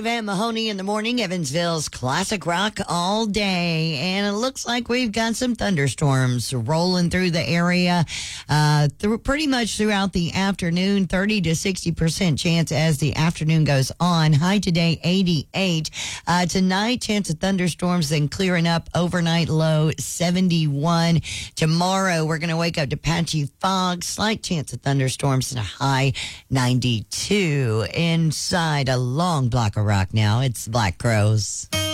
Van Mahoney in the morning, Evansville's classic rock all day. And it looks like we've got some thunderstorms rolling through the area pretty much throughout the afternoon, 30 to 60% chance as the afternoon goes on. High today, 88. Tonight, chance of thunderstorms, then clearing up overnight low, 71. Tomorrow, we're going to wake up to patchy fog, slight chance of thunderstorms, and a high 92. Inside a long block of rock now, it's Black Crowes.